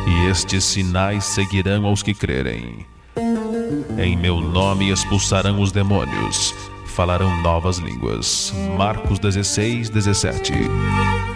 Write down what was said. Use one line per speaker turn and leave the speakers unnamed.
E estes sinais seguirão aos que crerem. Em meu nome expulsarão os demônios, falarão novas línguas. Marcos 16:17.